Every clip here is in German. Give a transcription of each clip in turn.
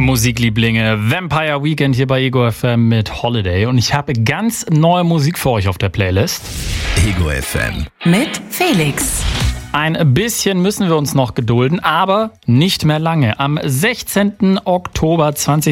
Musiklieblinge, Vampire Weekend hier bei Ego FM mit Holiday und ich habe ganz neue Musik für euch auf der Playlist. Ego FM mit Felix. Ein bisschen müssen wir uns noch gedulden, aber nicht mehr lange. Am 16. Oktober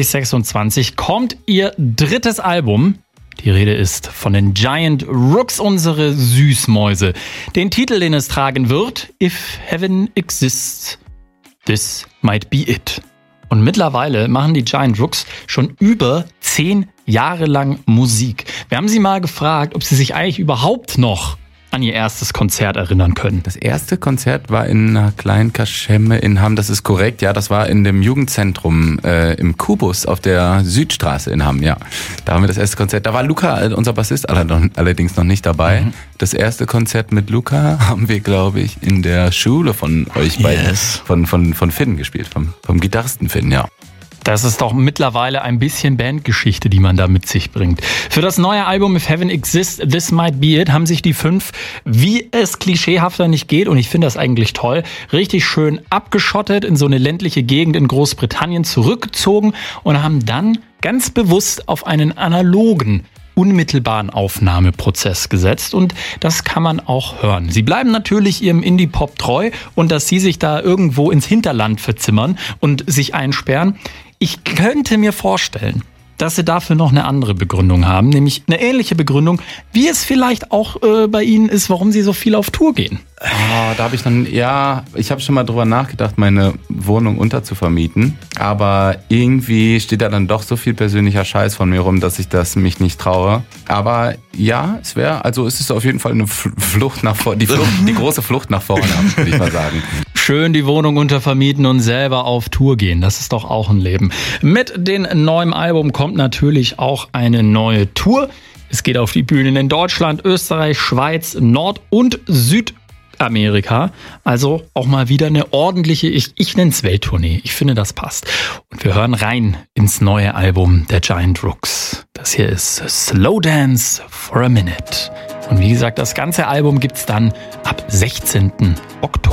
2026 kommt ihr drittes Album. Die Rede ist von den Giant Rooks, unsere Süßmäuse. Den Titel, den es tragen wird, If Heaven Exists, This Might Be It. Und mittlerweile machen die Giant Rooks schon über 10 Jahre lang Musik. Wir haben sie mal gefragt, ob sie sich eigentlich überhaupt noch an ihr erstes Konzert erinnern können. Das erste Konzert war in einer kleinen Kaschemme in Hamm, das ist korrekt, ja, das war in dem Jugendzentrum im Kubus auf der Südstraße in Hamm, ja. Da haben wir das erste Konzert, da war Luca, unser Bassist, allerdings noch nicht dabei. Das erste Konzert mit Luca haben wir, glaube ich, in der Schule von euch beiden, von Finn gespielt, vom Gitarristen Finn, ja. Das ist doch mittlerweile ein bisschen Bandgeschichte, die man da mit sich bringt. Für das neue Album If Heaven Exists, This Might Be It haben sich die 5, wie es klischeehafter nicht geht, und ich finde das eigentlich toll, richtig schön abgeschottet in so eine ländliche Gegend in Großbritannien zurückgezogen und haben dann ganz bewusst auf einen analogen, unmittelbaren Aufnahmeprozess gesetzt und das kann man auch hören. Sie bleiben natürlich ihrem Indie-Pop treu und dass sie sich da irgendwo ins Hinterland verzimmern und sich einsperren. Ich könnte mir vorstellen, dass sie dafür noch eine andere Begründung haben, nämlich eine ähnliche Begründung, wie es vielleicht auch bei ihnen ist, warum sie so viel auf Tour gehen. Da habe ich dann, ich habe schon mal drüber nachgedacht, meine Wohnung unterzuvermieten, aber irgendwie steht da dann doch so viel persönlicher Scheiß von mir rum, dass ich das mich nicht traue. Aber ja, es ist auf jeden Fall eine Flucht nach vorne, die große Flucht nach vorne, würde ich mal sagen. Schön die Wohnung untervermieten und selber auf Tour gehen. Das ist doch auch ein Leben. Mit dem neuen Album kommt natürlich auch eine neue Tour. Es geht auf die Bühnen in Deutschland, Österreich, Schweiz, Nord- und Südamerika. Also auch mal wieder eine ordentliche, ich nenne es Welttournee. Ich finde, das passt. Und wir hören rein ins neue Album der Giant Rooks. Das hier ist Slow Dance for a Minute. Und wie gesagt, das ganze Album gibt's dann ab 16. Oktober.